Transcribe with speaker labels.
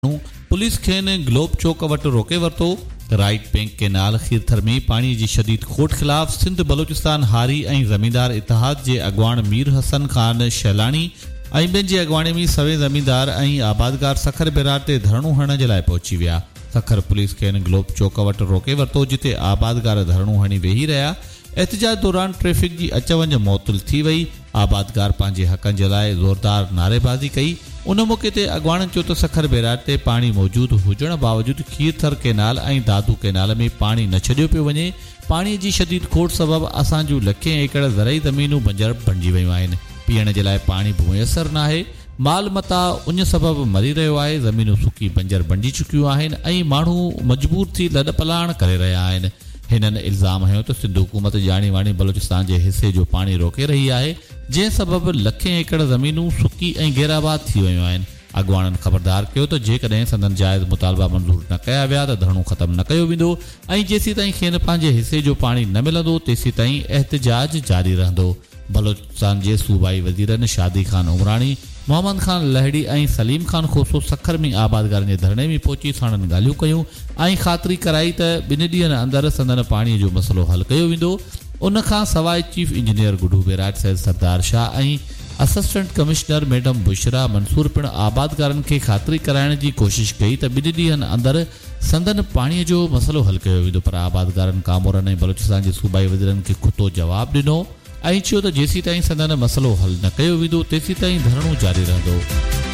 Speaker 1: Police खेनि globe चौक वटि रोके वरितो। राइट बैंक केनाल खीरथर में पाणी जी शदीद खोट ख़िलाफ़ सिंध बलोचिस्तान हारी ऐं ज़मींदार इतिहाद जे अॻवान मीर हसन ख़ान शैलानी ऐं ॿियनि जी अॻवानी में सवे ज़मींदार ऐं आबादगार सखर बेरार ते धरणो हणण जे लाइ पहुची विया। सखर पुलिस खेनि ग्लोब चौक वटि रोके वरितो, जिते आबादगार धरणो हणी वेही रहिया। एहतजाज दौरान ट्रैफ़िक जी अच वञ मुअत्तल थी वई। आबादगार पंहिंजे हक़नि जे लाइ ज़ोरदार नारेबाज़ी कई। उन मौक़े ते अॻवाणनि चयो त सखर बेरार ते पाणी मौजूदु हुजण बावजूदु खीरथर केनाल ऐं दादू केनाल में पाणी न छॾियो पियो वञे। पाणीअ जी शदीद खोट सबबि असांजूं लखें एकड़ ज़रई ज़मीनूं बंजर बणिजी वयूं आहिनि। पीअण जे लाइ पाणी बि मुयसरु न आहे। माल मता उन सबबि मरी रहियो आहे। ज़मीनूं सुकी बंजर बणिजी चुकियूं आहिनि ऐं माण्हू मजबूर थी लॾ पलाण करे रहिया आहिनि। हिननि इल्ज़ाम हयो त सिंध हुकूमत जाणी वाणी बलोचिस्तान जे हिसे जो पाणी रोके रही आहे, जंहिं सबबि लखें एकड़ ज़मीनूं सुकी ऐं गैराबाद थी वयूं आहिनि। अॻवाणनि ख़बरदार कयो त जेकॾहिं संदन जाइज़ मुतालबा मंज़ूर न कया विया त धरणो ख़त्म न कयो वेंदो ऐं जेसीं ताईं खेनि पंहिंजे हिसे जो पाणी न मिलंदो तेसीं ताईं एहतजाज जारी रहंदो। बलोचिस्तान जे सूबाई वज़ीरनि शादी खान उमरानी, मोहम्मद खान लहड़ी ऐं सलीम खान खोसो सखर में आबादगारनि जे धरणे में पहुची साणनि ॻाल्हियूं कयूं ऐं ख़ातिरी कराई त ॿिनि ॾींहंनि अंदरि संदन पाणीअ जो मसइलो हल कयो वेंदो। उन खां सवाइ चीफ इंजीनियर गुडू बेराट सैद सरदार शाह ऐं assistant commissioner madam Bushra Mansoor पिणु आबादगारनि खे ख़ातिरी कराइण जी कोशिश कई त ॿिनि ॾींहंनि अंदरि संदन पाणीअ जो मसइलो हल कयो वेंदो, पर आबादगारनि कामोरनि ऐं बलोचिस्तान जे सूबाई वज़ीरनि खे खुतो जवाबु ॾिनो ऐं चयो त जेसीं ताईं संदन मसइलो हल न कयो वेंदो तेसीं ताईं धरणो जारी रहंदो।